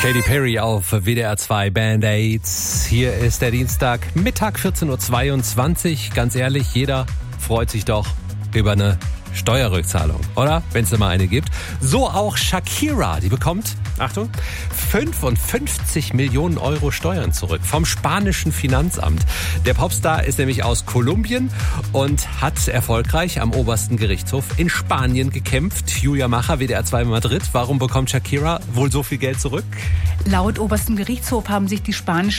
Katy Perry auf WDR 2 Band-Aids. Hier ist der Dienstag, Mittag 14.22 Uhr. Ganz ehrlich, jeder freut sich doch über eine Steuerrückzahlung, oder? Wenn es immer eine gibt. So auch Shakira, die bekommt, Achtung, 55 Millionen Euro Steuern zurück vom spanischen Finanzamt. Der Popstar ist nämlich aus Kolumbien und hat erfolgreich am obersten Gerichtshof in Spanien gekämpft. Julia Macher, WDR 2 Madrid. Warum bekommt Shakira wohl so viel Geld zurück? Laut obersten Gerichtshof haben sich die spanischen